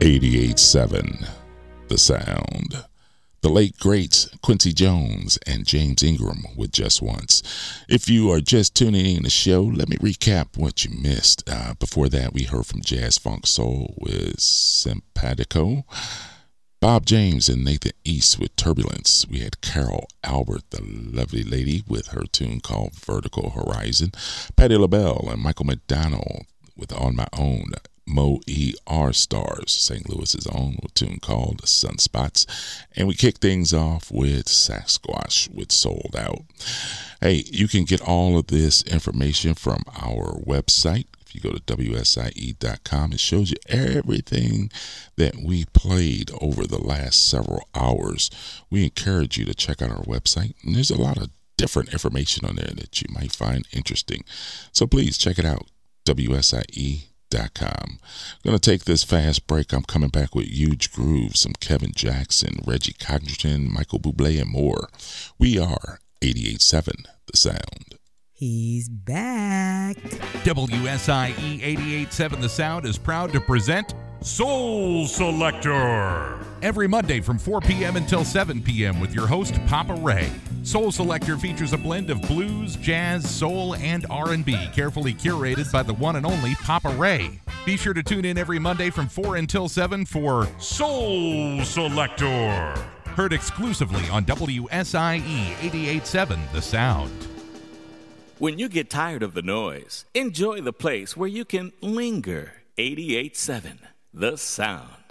88.7 The Sound. The late greats Quincy Jones and James Ingram with Just Once. If you are just tuning in the show, let me recap what you missed. Before that, we heard from Jazz Funk Soul with Simpatico. Bob James and Nathan East with Turbulence. We had Carol Albert, the lovely lady, with her tune called Vertical Horizon. Patti LaBelle and Michael McDonald with On My Own. Mo E.R. Stars, St. Louis's own, with a tune called Sunspots. And we kick things off with Sasquatch with Sold Out. Hey, you can get all of this information from our website. If you go to WSIE.com, it shows you everything that we played over the last several hours. We encourage you to check out our website, and there's a lot of different information on there that you might find interesting. So please check it out, WSIE.com. I'm going to take this fast break. I'm coming back with Huge Grooves, some Kevin Jackson, Reggie Congdon, Michael Bublé, and more. We are 88.7 The Sound. He's back. WSIE 88.7 The Sound is proud to present Soul Selector every Monday from 4 p.m. until 7 p.m. with your host, Papa Ray. Soul Selector features a blend of blues, jazz, soul, and R&B, carefully curated by the one and only Papa Ray. Be sure to tune in every Monday from 4 until 7 for Soul Selector, heard exclusively on WSIE 88.7 The Sound. When you get tired of the noise, enjoy the place where you can linger. 88.7 The Sound.